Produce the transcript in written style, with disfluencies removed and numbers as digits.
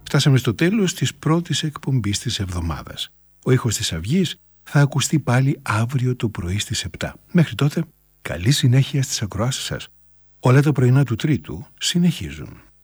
Φτάσαμε στο τέλος της πρώτης εκπομπής της εβδομάδας. Ο ήχος της Αυγής θα ακουστεί πάλι αύριο το πρωί στις 7. Μέχρι τότε, καλή συνέχεια στις ακροάσεις σας. Όλα τα πρωινά του Τρίτου συνεχίζουν.